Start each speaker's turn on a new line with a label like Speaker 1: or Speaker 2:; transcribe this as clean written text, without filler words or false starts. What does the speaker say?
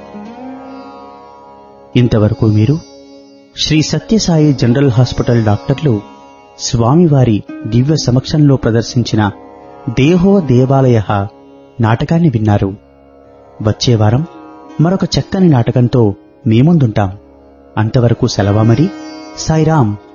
Speaker 1: ఇంతవరకు మీరు Shri Sathya Sai general hospital డాక్టర్లు స్వామివారి దివ్య సమక్షంలో ప్రదర్శించిన దేహో దేవాలయ నాటకాన్ని విన్నారు. వచ్చే వారం మరొక చక్కని నాటకంతో మీ ముందుంటాం. అంతవరకు సెలవా మరి. సాయిరాం.